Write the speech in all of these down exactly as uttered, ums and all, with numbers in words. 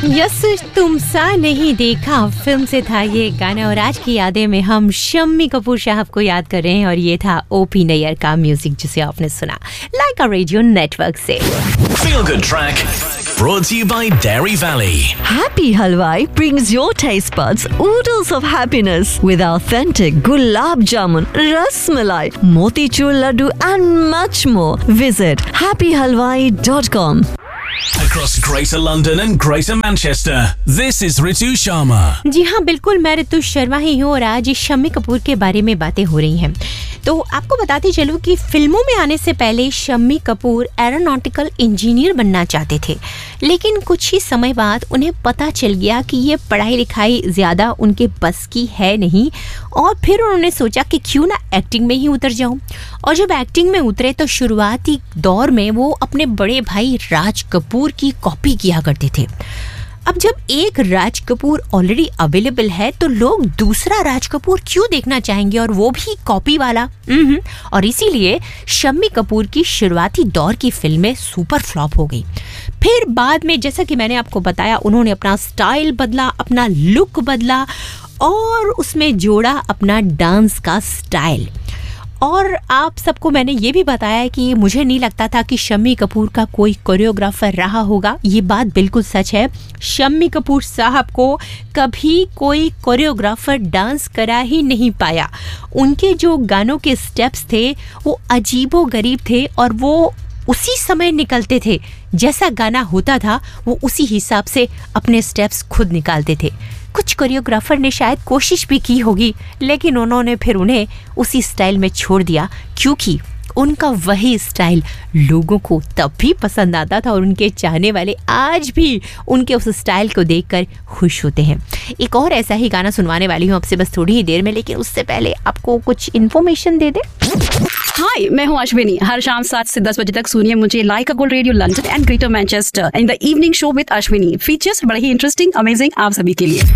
Yes तुम सा नहीं देखा फिल्म से था ये गाना और आज की यादें में हम शम्मी कपूर साहब को याद कर रहे हैं और ये था ओपी नैयर का म्यूजिक जिसे आपने सुना लाइका रेडियो नेटवर्क से। Feel Good Track brought to you by Dairy Valley. Happy Halwai brings your taste buds oodles of happiness with authentic gulab jamun, ras malai, motichur laddu and much more. Visit happy halwai dot com. Across Greater London and Greater Manchester, this is Ritu Sharma. जी हाँ बिल्कुल, मैं ऋतु शर्मा ही हूँ और आज शम्मी कपूर के बारे में बातें हो रही हैं। तो आपको बताती चलूँ कि फिल्मों में आने से पहले शम्मी कपूर एरोनॉटिकल इंजीनियर बनना चाहते थे, लेकिन कुछ ही समय बाद उन्हें पता चल गया कि ये पढ़ाई लिखाई ज़्यादा उनके बस की है नहीं और फिर उन्होंने सोचा कि क्यों ना एक्टिंग में ही उतर जाऊं। और जब एक्टिंग में उतरे तो शुरुआती दौर में वो अपने बड़े भाई राज कपूर की कॉपी किया करते थे। अब जब एक राज कपूर ऑलरेडी अवेलेबल है तो लोग दूसरा राज कपूर क्यों देखना चाहेंगे और वो भी कॉपी वाला। और इसीलिए शम्मी कपूर की शुरुआती दौर की फिल्में सुपर फ्लॉप हो गई। फिर बाद में जैसा कि मैंने आपको बताया उन्होंने अपना स्टाइल बदला, अपना लुक बदला और उसमें जोड़ा अपना डांस का स्टाइल। और आप सबको मैंने ये भी बताया कि मुझे नहीं लगता था कि शम्मी कपूर का कोई कोरियोग्राफर रहा होगा। ये बात बिल्कुल सच है, शम्मी कपूर साहब को कभी कोई कोरियोग्राफर डांस करा ही नहीं पाया। उनके जो गानों के स्टेप्स थे वो अजीबोगरीब थे और वो उसी समय निकलते थे, जैसा गाना होता था वो उसी हिसाब से अपने स्टेप्स खुद निकालते थे। कुछ कोरियोग्राफर ने शायद कोशिश भी की होगी लेकिन उन्होंने फिर उन्हें उसी स्टाइल में छोड़ दिया क्योंकि उनका वही स्टाइल लोगों को तब भी पसंद आता था और उनके चाहने वाले आज भी उनके उस स्टाइल को देखकर खुश होते हैं। एक और ऐसा ही गाना सुनवाने वाली हूँ आपसे बस थोड़ी ही देर में, लेकिन उससे पहले आपको कुछ इन्फॉर्मेशन दे दे। हाय, मैं हूँ अश्विनी। हर शाम सात से दस बजे तक सुनिए मुझे लाइका gold radio London and greater Manchester in the evening show with Ashwini. Features बड़े ही इंटरेस्टिंग अमेजिंग आप सभी के लिए।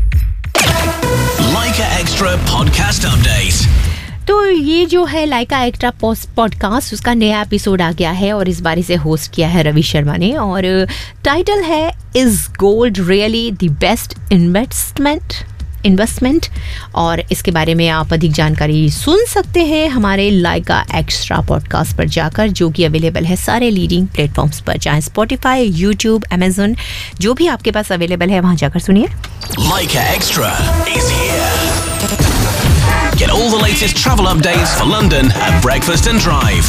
Laika Extra Podcast Update. तो ये जो है लाइका एक्स्ट्रा पॉडकास्ट उसका नया एपिसोड आ गया है और इस बारे से होस्ट किया है रवि शर्मा ने और टाइटल है is gold really the best investment investment और इसके बारे में आप अधिक जानकारी सुन सकते हैं हमारे लाइका एक्स्ट्रा पॉडकास्ट पर जाकर, जो कि अवेलेबल है सारे लीडिंग प्लेटफॉर्म्स पर, चाहे स्पॉटिफाई, यूट्यूब, अमेजन, जो भी आपके पास अवेलेबल है वहां जाकर सुनिए। Laika Extra is here. Get all the latest travel updates for London at breakfast and drive.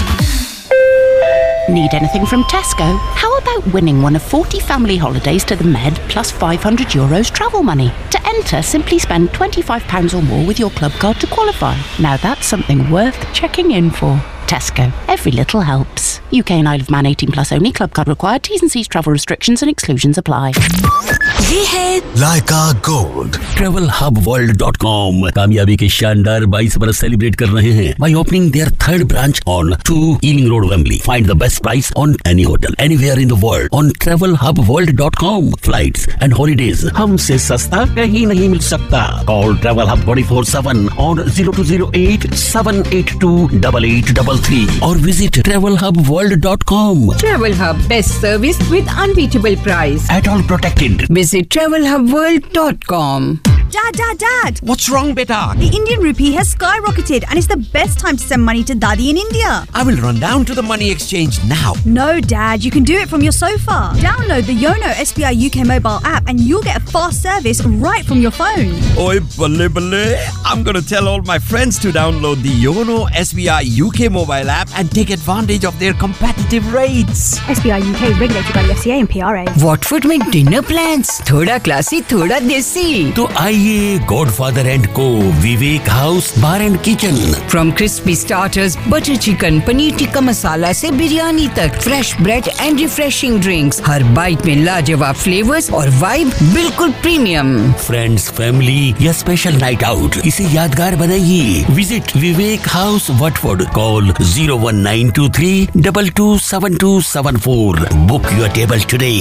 Need anything from Tesco? How about winning one of forty family holidays to the Med plus five hundred euros travel money? To enter, simply spend twenty-five pounds or more with your club card to qualify. Now that's something worth checking in for. Tesco. Every little helps. U K and Isle of Man eighteen plus only. Club card required. T's and C's travel restrictions and exclusions apply. ये है Laika Gold. travel hub world dot com कामयाबी के शानदार बाईस बरस celebrate कर रहे हैं by opening their third branch on two Ealing Road, Wembley. Find the best price on any hotel anywhere in the world on travel hub world dot com. Flights and holidays हमसे सस्ता कहीं नहीं मिल सकता. Call Travel Hub twenty-four seven on zero two zero eight seven eight two eight eight three three or visit travel hub world dot com. Travel Hub, best service with unbeatable price. At all protected. Visit travel hub world dot com. Dad, Dad, Dad! What's wrong, beta? The Indian rupee has skyrocketed and it's the best time to send money to Daddy in India. I will run down to the money exchange now. No, Dad, you can do it from your sofa. Download the Yono S B I U K mobile app and you'll get a fast service right from your phone. Oi, balle balle. I'm going to tell all my friends to download the Yono S B I U K mobile app and take advantage of their competitive rates. S B I U K regulated by the F C A and P R A. Watford में dinner plans. थोड़ा classy, थोड़ा देसी. तो आइए godfather and को विवेक house bar and kitchen. From crispy starters, butter chicken, paneer tikka masala से बिरयानी तक, fresh bread and refreshing drinks. Her bite में लाजवाब flavors और vibe बिल्कुल प्रीमियम. फ्रेंड्स, फैमिली या स्पेशल नाइट आउट, इसे यादगार बनाइए. Visit Vivek house वटफोर्ड. Call zero one nine two three two two seven two seven four. Book your table today.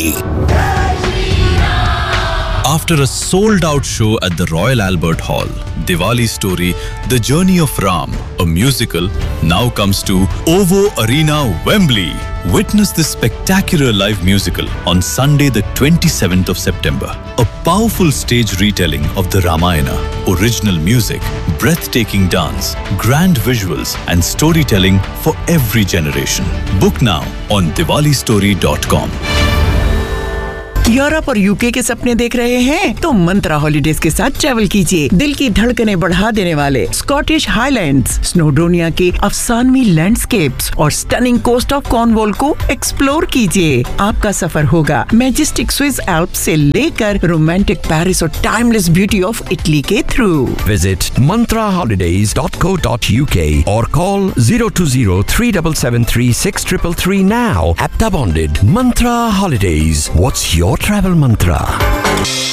After a sold-out show at the Royal Albert Hall, Diwali story, The Journey of Ram, a musical, now comes to O V O Arena, Wembley. Witness this spectacular live musical on Sunday the twenty-seventh of September. A powerful stage retelling of the Ramayana, original music, breathtaking dance, grand visuals and storytelling for every generation. Book now on diwali story dot com. Europe और UK के सपने देख रहे हैं तो मंत्रा holidays के साथ travel कीजिए। दिल की धड़कनें बढ़ा देने वाले स्कॉटिश हाईलैंड्स, स्नोडोनिया के अफसानवी लैंडस्केप्स और स्टनिंग कोस्ट ऑफ कॉर्नवॉल को एक्सप्लोर कीजिए। आपका सफर होगा मैजेस्टिक स्विस एल्प्स से लेकर रोमांटिक पेरिस और टाइमलेस ब्यूटी ऑफ इटली के through. Visit mantra holidays dot co dot u k or call zero two zero three seven seven three six three three three now. Apta bonded. Mantra Holidays. What's your travel mantra?